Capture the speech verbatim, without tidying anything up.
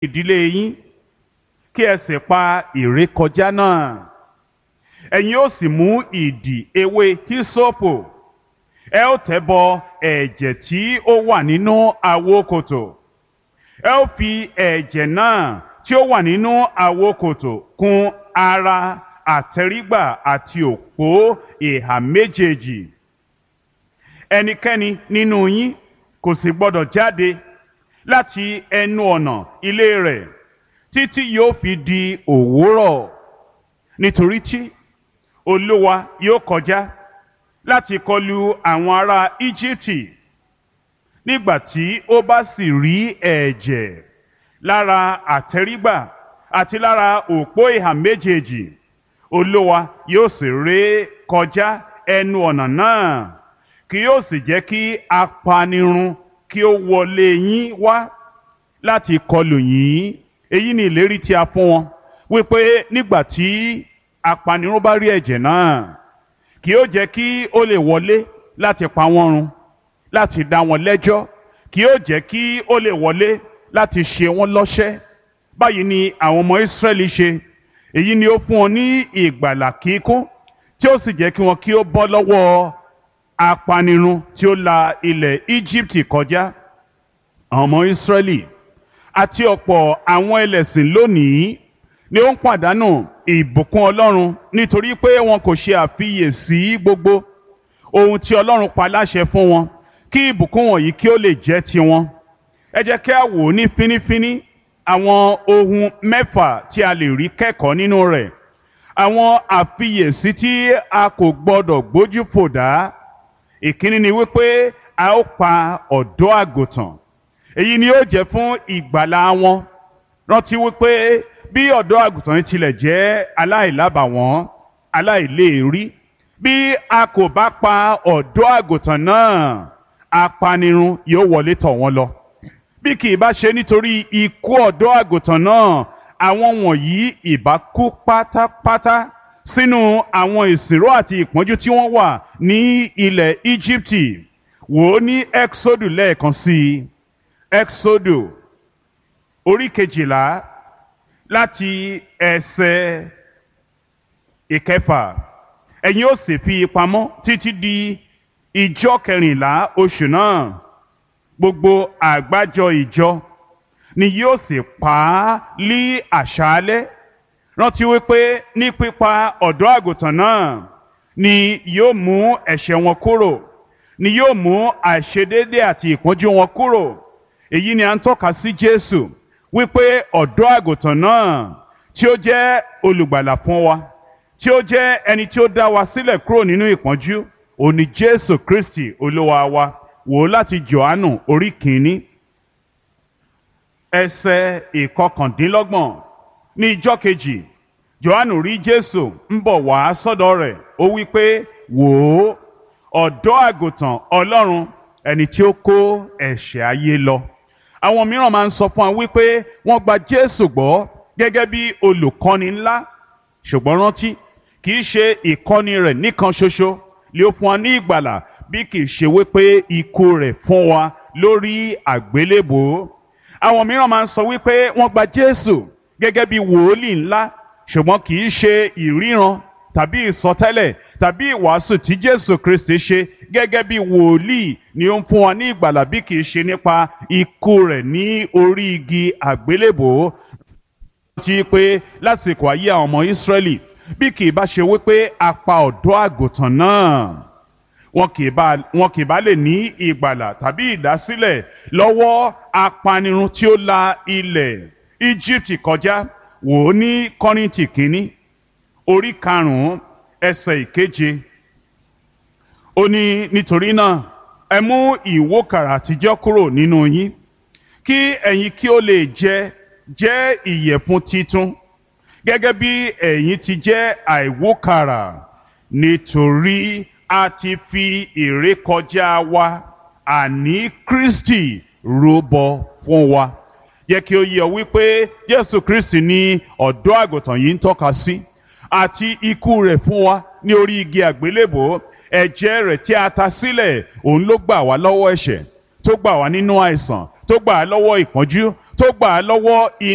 ìdílé yín kí ẹ sì pa ìrékọjá náà. Ẹ̀yin ó sì mú ìdì ewé hísópù, ẹ ó tẹ̀ bọ ẹ̀jẹ̀ tí ó wà nínú àwo kòtò. Ẹ ó fi ẹ̀jẹ̀ náà tí ó wà nínú àwo kòtò kùn ara àtẹrígbà àti òpó ìhà méjèèjì. Ẹnikẹ́ni nínú yín kò sì gbọdọ̀ jáde láti ẹnu ọ̀nà ilé rẹ̀ títí yóò fi di òwúrọ̀, nítorí tí Olúwa yóò kọjá láti kọlu àwọn ará Íjíbítì. Nígbà tí ó bá sì rí ẹ̀jẹ̀ lára àtẹrígbà àti lára òpó ìhà méjèèjì, Olúwa yóò sì ré kọjá ẹnu ọ̀nà náà, kì yóò sì jẹ́ kí apanirun kí ó wọlé yín wá láti kọlù yín. Èyí ni ìlérí tí a fún wọn, wípé nígbà tí apanirun bá rí ẹ̀jẹ̀ náà, kì yóò jẹ́ kí ó lè wọlé láti pa wọ́n run, láti dá wọn lẹ́jọ́, kì yóò jẹ́ kí ó lè wọlé láti ṣe wọ́n lọ́ṣẹ́. Báyìí ni àwọn ọmọ Ísírẹ́lì ṣe. Èyí ni ó fún wọn ní ìgbàlà kíkún, tí ó sì jẹ́ kí wọn kí ó bọ́ lọ́wọ́ apanirun tí ó la ilẹ̀ Íjíbítì kọjá. Àwọn ọmọ Ísírẹ́lì àti ọ̀pọ̀ àwọn ẹlẹ́sìn lónìí ni ó ń pàdánù ìbùkún Ọlọ́run nítorí pé wọn kò ṣe àfiyèsí gbogbo ohun tí Ọlọ́run pa láṣẹ fún wọn kí ìbùkún wọ̀nyí kí ó lè jẹ́ tiwọn. Ẹ jẹ́ kí a wò ó ní fínífíní àwọn ohun mẹ́fà tí a lè rí kẹ́kọ̀ọ́ nínú rẹ̀. Àwọn àfiyèsí tí a kò gbọdọ̀ gbójú fò dá. Ìkíní ni wípé a ó pa ọ̀dọ́ àgùntàn. Èyí ni ó jẹ́ fún ìgbàlà wọn. Rántí wípé bí ọ̀dọ́ àgùntàn tilẹ̀ jẹ́ aláìlábàwọ́n, aláìléèrí, bí a kò bá pa ọ̀dọ́ àgùntàn náà, apanirun yóò wọlé tọ̀ wọ́n lọ. Bí kì í bá ṣe nítorí ikú ọ̀dọ́ àgùntàn náà, àwọn wọ̀nyí ìbá kú pátápátá sínú àwọn ìsìnró àti ìpọ́njú tí wọ́n wà ní ilẹ̀ Íjíbítì. Wò ó ní Ẹ́kísódù lẹ́ẹ̀kan sí i. Ẹ́kísódù orí kejìlá láti ẹsẹ̀ ìkẹfà. Ẹ̀yin ó sì fi pamọ́ títí di ìjọ kẹrìnlá oṣù náà. Gbogbo àgbájọ ìjọ ni yóò sì pa á lí àṣálẹ́. Rántí wípé ní pípa ọ̀dọ́ àgùntàn náà ni yóò mú ẹ̀ṣẹ̀ wọn kúrò, ni yóò mú àìṣedéédé àti ìpọ́njú wọn kúrò. Èyí ni à ń tọ́ka sí Jésù, wípé ọ̀dọ́ àgùntàn náà tí ó jẹ́ olùgbàlà fún wa, tí ó jẹ́ ẹni tí ó dá wa sílẹ̀ kúrò nínú ìpọ́njú, òun ni Jésù Kristi Olúwa wa. Wò ó láti Jòhánù orí kìíní ẹsẹ̀ ìkọkàndínlọ́gbọ̀n. Ní ijọ́ kejì, Jòhánù rí Jésù ń bọ̀ wá sọ́dọ̀ rẹ̀. Ó wí pé, wò ó, ọ̀dọ́ àgùntàn Ọlọ́run, ẹni tí ó kó ẹ̀ṣẹ̀ ayé lọ. Àwọn mìíràn máa ń sọ fún wa wípé wọ́n gba Jésù gbọ́ gẹ́gẹ́ bí olùkọ́ni ńlá. Ṣùgbọ́n rántí, kì í ṣe ìkọ́ni rẹ̀ nìkan ṣoṣo lé ó fún wa ní ìgbàlà, bí kì í ṣe wípé ikú rẹ̀ fún wa lórí àgbélébùú. Àwọn mìíràn máa ń sọ wípé wọ́n gba Jésù gẹ́gẹ́ bí wòólì ńlá, ṣùgbọ́n kì í ṣe ìríran tàbí ìsọtẹ́lẹ̀ tàbí ìwàásù tí Jésù Kristi ṣe gẹ́gẹ́ bí wòlíì ni ó ń fún wa ní ìgbàlà, bí kì í ṣe nípa ikú rẹ̀ ní orí igi àgbélébùú. Ti pé lásìkò ayé àwọn ọmọ Ísírẹ́lì, bí kì í bá ṣe wípé a pa ọ̀dọ́ àgùntàn náà, wọn kì í bá wọn kì í bá lè ní ìgbàlà tàbí ìdásílẹ̀ lọ́wọ́ apanirun tí ó la ilẹ̀ Íjíbítì kọjá. Wò ó ní Kọ́ríńtì kínní orí karùn-ún ẹsẹ̀ ìkeje. Ó ní, nítorí náà ẹ mú ìwókàrà àtijọ́ kúrò nínú yín, kí ẹ̀yin kí ó lè jẹ jẹ́ ìyẹ̀fun titun, gẹ́gẹ́ bí ẹ̀yin ti jẹ́ àìwókàrà, nítorí a ti fi ìrékọjá wa, àní Kristi, rúbọ fún wa. Yẹ kí ó yé ọ wípé Jésù Kristi ni ọ̀dọ́ àgùntàn yìí ń tọ́ka sí, àti ikú rẹ̀ fún wa ní orí igi àgbélébùú. Ẹ̀jẹ̀ rẹ̀ tí a ta sílẹ̀, òun ló gbà wá lọ́wọ́ ẹ̀ṣẹ̀, tó gbà wá nínú àìsàn, tó gbà á lọ́wọ́ ìpọ́njú, tó gbà á lọ́wọ́